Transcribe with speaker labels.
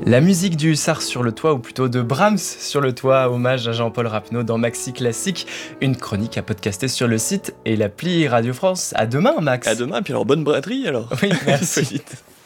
Speaker 1: La musique du Hussard sur le toit, ou plutôt de Brahms sur le toit, hommage à Jean-Paul Rappeneau dans Maxi Classique, une chronique à podcaster sur le site et l'appli Radio France. À demain, Max.
Speaker 2: À demain, puis alors bonne braderie alors.
Speaker 1: Oui, merci.